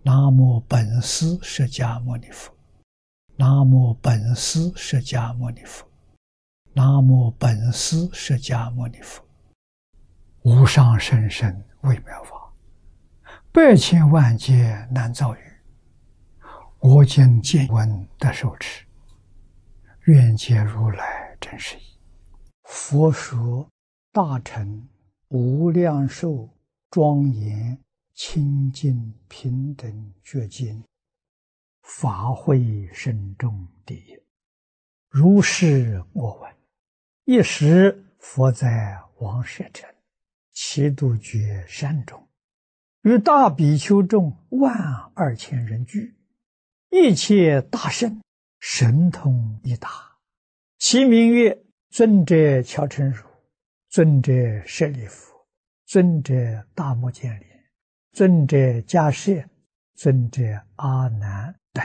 南无本师释迦牟尼佛，南无本师释迦牟尼佛，南无本师释迦牟尼佛。无上甚深微妙法，百千万劫难遭遇。我今见闻得受持，愿解如来真实义。佛说大乘无量寿庄严清净平等觉经，法会深重第一。如是我闻，一时佛在王舍城祇度觉山中，与大比丘众12000人聚，一切大圣神通一达，其名曰尊者乔陈如、尊者舍利弗、尊者大目犍连、尊者迦叶、尊者阿难等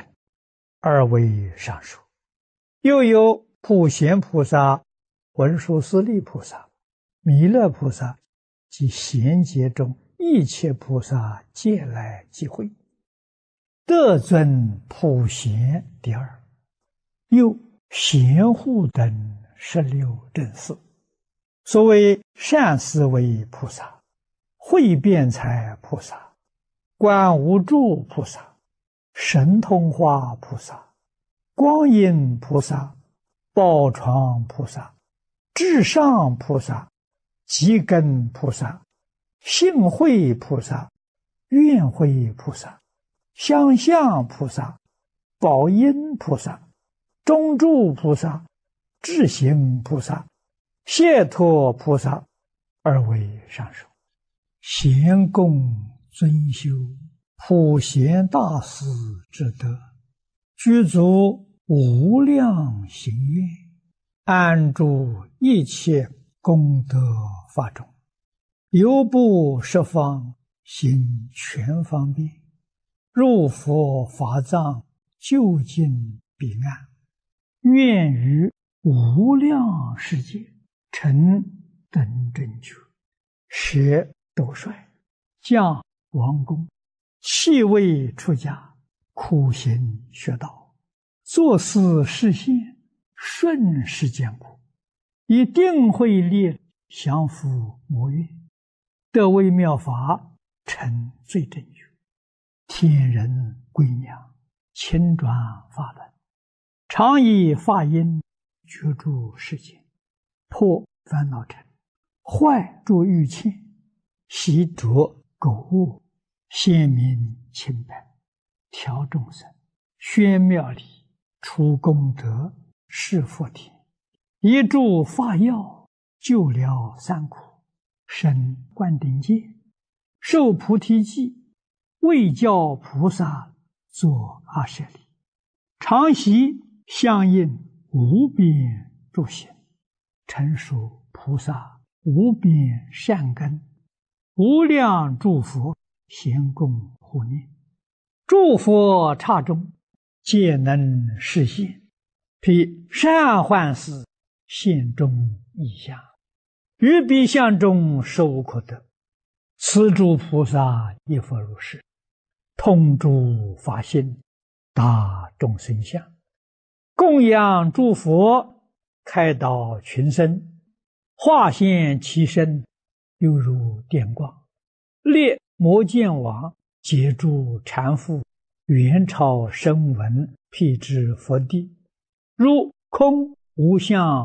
，2位上首。又有普贤菩萨、文殊师利菩萨、弥勒菩萨及贤劫中一切菩萨皆来集会，得尊普贤第2。又贤护等16正士，所谓善思维菩萨、慧辩才菩萨、观无住菩萨、神通化菩萨、光阴菩萨、宝床菩萨、至上菩萨、积根菩萨、性慧菩萨、愿慧菩萨、相向菩萨、宝音菩萨、中住菩萨、智行菩萨、解脱菩萨，2位上首。贤供尊修普贤大士之德，具足无量行愿，安住一切功德法中，犹不十方行全方便，入佛法藏，究竟彼岸，愿于无量世界成等正觉，舍斗率，降王宫，弃位出家，苦行学道，作思示现，顺世间苦，以定慧力降伏魔怨，得微妙法，成最正觉，天人归娘，亲转法轮，常以法音觉住世间，破烦恼尘，坏诸欲嗔，习着垢恶，显明清白，调众生，宣妙理，除功德，示福田，一助法药，救了三苦，生灌顶戒，受菩提记，为教菩萨作阿舍利，常习相应无边诸行，成熟菩萨无边善根，无量诸佛咸供护念，诸佛刹中皆能示现，披善幻事现中异相，于彼相中实无可得。此诸菩萨亦复如是，通诸法性，达众生相，供养诸佛，开导群生，化现其身，犹如电光，列摩犍王，解诸缠缚，元朝声闻，辟支佛地，如空无相